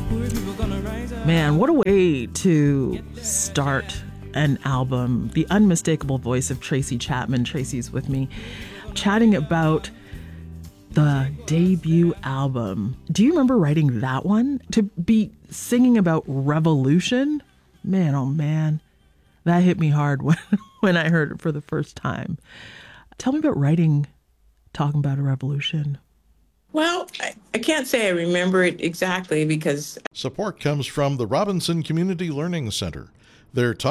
Man, what a way to start an album. The unmistakable voice of Tracy Chapman. Tracy's with me, chatting about the debut album. Do you remember writing that one? To be singing about revolution? Man, oh man, that hit me hard when I heard it for the first time. Tell me about talking about a revolution. Well, I can't say I remember it exactly because Support comes from the Robinson Community Learning Center. Their